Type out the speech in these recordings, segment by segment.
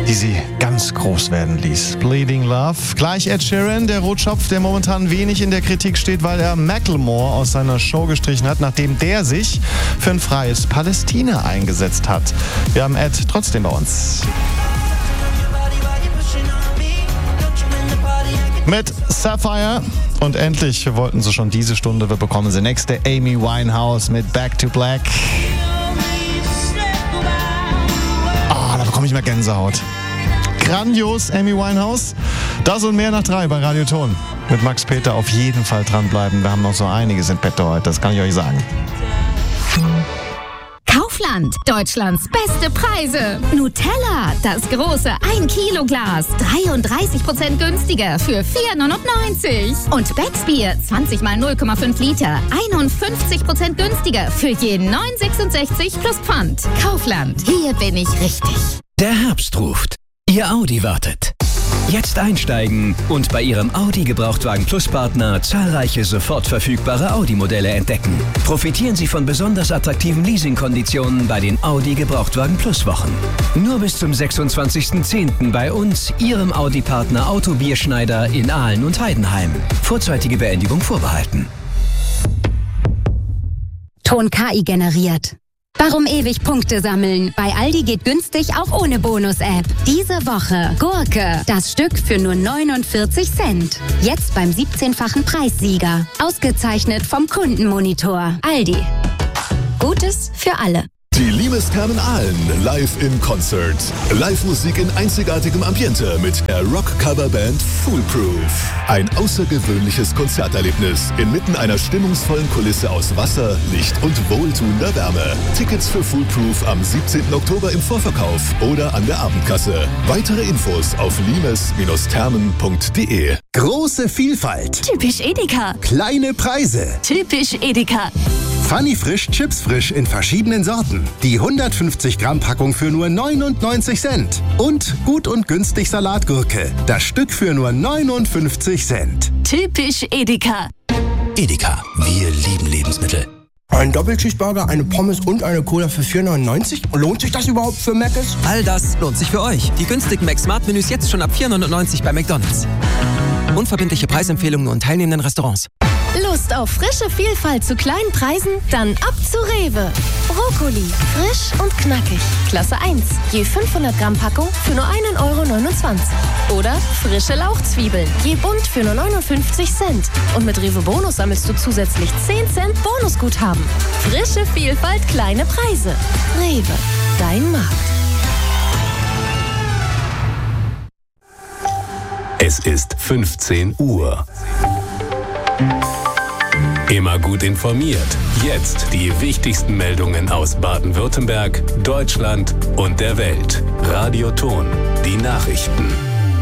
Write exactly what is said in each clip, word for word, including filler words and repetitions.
die sie ganz groß werden ließ. Bleeding Love. Gleich Ed Sheeran, der Rotschopf, der momentan wenig in der Kritik steht, weil er Macklemore aus seiner Show gestrichen hat, nachdem der sich für ein freies Palästina eingesetzt hat. Wir haben Ed trotzdem bei uns. Mit Sapphire. Und endlich, wir wollten sie schon diese Stunde, wir bekommen sie nächste Amy Winehouse mit Back to Black. Ah, oh, da bekomme ich mal Gänsehaut. Grandios, Amy Winehouse. Das und mehr nach drei bei Radio Ton. Mit Max Peter auf jeden Fall dranbleiben. Wir haben noch so einiges in petto heute, das kann ich euch sagen. Kaufland, Deutschlands beste Preise. Nutella, das große ein Kilo Glas, dreiunddreißig Prozent günstiger für vier neunundneunzig. Und Becksbier, zwanzig mal null Komma fünf Liter, einundfünfzig Prozent günstiger für je neun sechsundsechzig plus Pfand. Kaufland, hier bin ich richtig. Der Herbst ruft. Ihr Audi wartet. Jetzt einsteigen und bei Ihrem Audi Gebrauchtwagen Plus Partner zahlreiche sofort verfügbare Audi-Modelle entdecken. Profitieren Sie von besonders attraktiven Leasingkonditionen bei den Audi Gebrauchtwagen Plus Wochen. Nur bis zum sechsundzwanzigsten zehnten bei uns, Ihrem Audi-Partner Auto Bierschneider in Aalen und Heidenheim. Vorzeitige Beendigung vorbehalten. Ton K I generiert. Warum ewig Punkte sammeln? Bei Aldi geht günstig auch ohne Bonus-App. Diese Woche Gurke, das Stück für nur neunundvierzig Cent. Jetzt beim siebzehnfachen Preissieger. Ausgezeichnet vom Kundenmonitor. Aldi. Gutes für alle. Die Limes Thermen Aalen live im Konzert. Live-Musik in einzigartigem Ambiente mit der Rock-Cover-Band Foolproof. Ein außergewöhnliches Konzerterlebnis inmitten einer stimmungsvollen Kulisse aus Wasser, Licht und wohltuender Wärme. Tickets für Foolproof am siebzehnten Oktober im Vorverkauf oder an der Abendkasse. Weitere Infos auf limes Thermen punkt de. Große Vielfalt. Typisch Edeka. Kleine Preise. Typisch Edeka. Funny Frisch, Chips Frisch in verschiedenen Sorten. Die hundertfünfzig Gramm Packung für nur neunundneunzig Cent. Und gut und günstig Salatgurke. Das Stück für nur neunundfünfzig Cent. Typisch Edeka. Edeka, wir lieben Lebensmittel. Ein Doppelcheeseburger, eine Pommes und eine Cola für vier neunundneunzig? Lohnt sich das überhaupt für Mc's? All das lohnt sich für euch. Die günstigen Mac-Smart-Menüs jetzt schon ab vier neunundneunzig bei McDonald's. Unverbindliche Preisempfehlungen und teilnehmenden Restaurants. Lust auf frische Vielfalt zu kleinen Preisen? Dann ab zu Rewe. Brokkoli, frisch und knackig. Klasse eins, je fünfhundert Gramm Packung für nur einen Euro neunundzwanzig. Oder frische Lauchzwiebeln, je bunt für nur neunundfünfzig Cent. Und mit Rewe Bonus sammelst du zusätzlich zehn Cent Bonusguthaben. Frische Vielfalt, kleine Preise. Rewe, dein Markt. Es ist fünfzehn Uhr. Immer gut informiert. Jetzt die wichtigsten Meldungen aus Baden-Württemberg, Deutschland und der Welt. Radio Ton, die Nachrichten.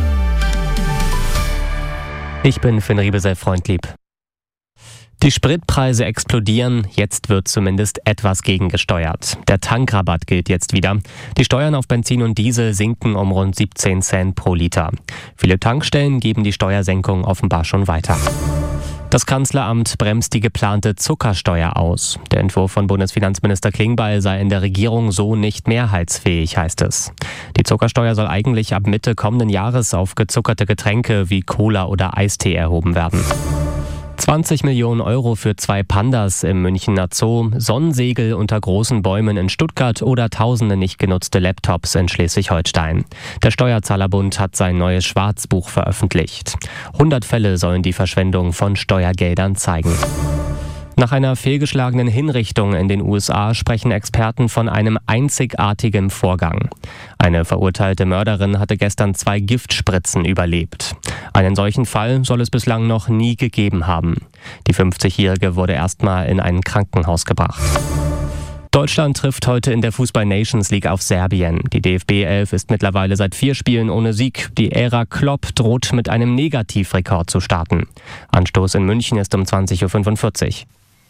Ich bin Finn Riebesell, Freundlieb. Die Spritpreise explodieren, jetzt wird zumindest etwas gegengesteuert. Der Tankrabatt gilt jetzt wieder. Die Steuern auf Benzin und Diesel sinken um rund siebzehn Cent pro Liter. Viele Tankstellen geben die Steuersenkung offenbar schon weiter. Das Kanzleramt bremst die geplante Zuckersteuer aus. Der Entwurf von Bundesfinanzminister Klingbeil sei in der Regierung so nicht mehrheitsfähig, heißt es. Die Zuckersteuer soll eigentlich ab Mitte kommenden Jahres auf gezuckerte Getränke wie Cola oder Eistee erhoben werden. zwanzig Millionen Euro für zwei Pandas im Münchener Zoo, Sonnensegel unter großen Bäumen in Stuttgart oder tausende nicht genutzte Laptops in Schleswig-Holstein. Der Steuerzahlerbund hat sein neues Schwarzbuch veröffentlicht. hundert Fälle sollen die Verschwendung von Steuergeldern zeigen. Nach einer fehlgeschlagenen Hinrichtung in den U S A sprechen Experten von einem einzigartigen Vorgang. Eine verurteilte Mörderin hatte gestern zwei Giftspritzen überlebt. Einen solchen Fall soll es bislang noch nie gegeben haben. Die fünfzigjährige wurde erstmal in ein Krankenhaus gebracht. Deutschland trifft heute in der Fußball-Nations League auf Serbien. Die D F B elf ist mittlerweile seit vier Spielen ohne Sieg. Die Ära Klopp droht mit einem Negativrekord zu starten. Anstoß in München ist um zwanzig Uhr fünfundvierzig.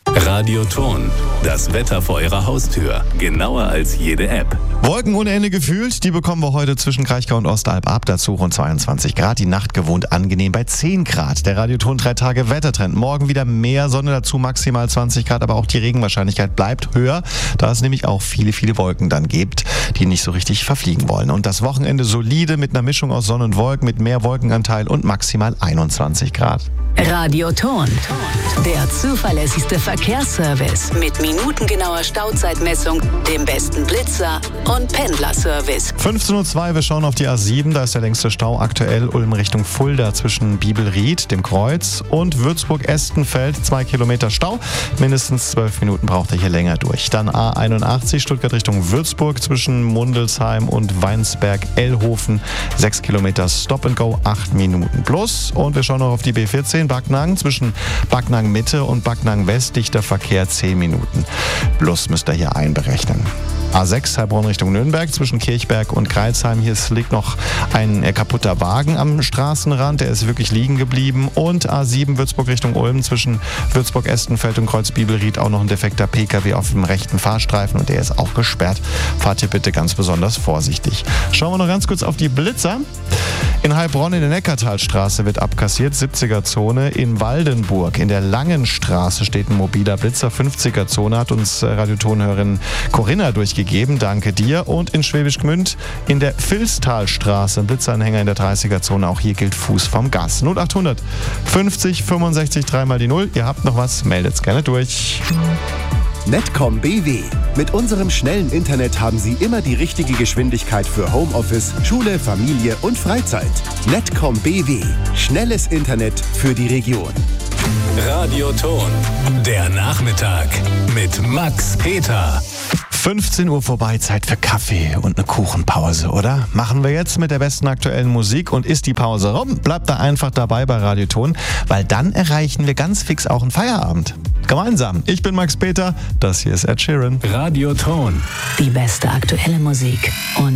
Radioton, das Wetter vor Ihrer Haustür. Genauer als jede App. Wolken ohne Ende gefühlt, die bekommen wir heute zwischen Kraichgau und Ostalb ab. Dazu rund zweiundzwanzig Grad, die Nacht gewohnt angenehm bei zehn Grad. Der Radioton drei Tage Wettertrend. Morgen wieder mehr Sonne, dazu maximal zwanzig Grad, aber auch die Regenwahrscheinlichkeit bleibt höher, da es nämlich auch viele, viele Wolken dann gibt, die nicht so richtig verfliegen wollen. Und das Wochenende solide mit einer Mischung aus Sonne und Wolken, mit mehr Wolkenanteil und maximal einundzwanzig Grad. Radioton, der zuverlässigste Verkehrsservice mit minutengenauer Stauzeitmessung, dem besten Blitzer und Pendlerservice. fünfzehn Uhr zwei, wir schauen auf die A sieben, da ist der längste Stau aktuell Ulm Richtung Fulda zwischen Bibelried, dem Kreuz, und Würzburg-Estenfeld, zwei Kilometer Stau. Mindestens zwölf Minuten braucht er hier länger durch. Dann A einundachtzig, Stuttgart Richtung Würzburg zwischen Mundelsheim und Weinsberg-Ellhofen, sechs Kilometer Stop and Go, acht Minuten plus. Und wir schauen noch auf die B vierzehn, Backnang zwischen Backnang Mitte und Backnang West, dichter Verkehr, zehn Minuten plus müsst ihr hier einberechnen. A sechs, Heilbronn Richtung Nürnberg zwischen Kirchberg und Kreilsheim. Hier liegt noch ein äh, kaputter Wagen am Straßenrand, der ist wirklich liegen geblieben. Und A sieben, Würzburg Richtung Ulm zwischen Würzburg-Estenfeld und Kreuz-Bibelried auch noch ein defekter P K W auf dem rechten Fahrstreifen und der ist auch gesperrt. Fahrt hier bitte ganz besonders vorsichtig. Schauen wir noch ganz kurz auf die Blitzer. In Heilbronn in der Neckartalstraße wird abkassiert, siebziger Zone. In Waldenburg in der Langenstraße steht ein mobiler Blitzer, fünfziger Zone, hat uns Radiotonhörerin Corinna durchgegeben. Danke dir. Und in Schwäbisch Gmünd in der Vilstalstraße ein Blitzanhänger in der dreißiger Zone. Auch hier gilt Fuß vom Gas. null achthundert fünfzig fünfundsechzig dreimal die null. Ihr habt noch was, meldet's gerne durch. Netcom B W. Mit unserem schnellen Internet haben Sie immer die richtige Geschwindigkeit für Homeoffice, Schule, Familie und Freizeit. Netcom B W. Schnelles Internet für die Region. Radioton, der Nachmittag mit Max Peter. fünfzehn Uhr vorbei, Zeit für Kaffee und eine Kuchenpause, oder? Machen wir jetzt mit der besten aktuellen Musik und ist die Pause rum, bleibt da einfach dabei bei Radioton, weil dann erreichen wir ganz fix auch einen Feierabend. Gemeinsam. Ich bin Max Peter, das hier ist Ed Sheeran. Radioton. Die beste aktuelle Musik und